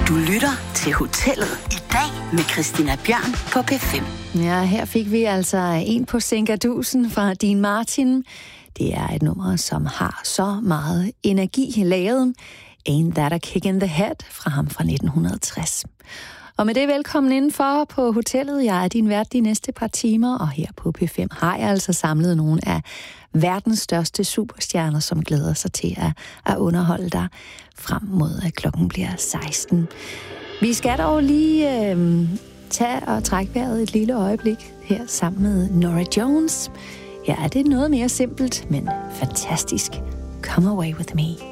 Du lytter til Hotellet i dag med Christina Bjørn på P5. Ja, her fik vi altså en på Sænkerdusen fra Dean Martin. Det er et nummer, som har så meget energi lavet. Ain't That a Kick in the Head fra ham fra 1960. Og med det velkommen indenfor på hotellet. Jeg er din vært de næste par timer, og her på P5 har jeg altså samlet nogle af verdens største superstjerner, som glæder sig til at underholde dig frem mod, at klokken bliver 16. Vi skal dog lige tage og trække vejret et lille øjeblik her sammen med Norah Jones. Her er det noget mere simpelt, men fantastisk. Come Away With Me.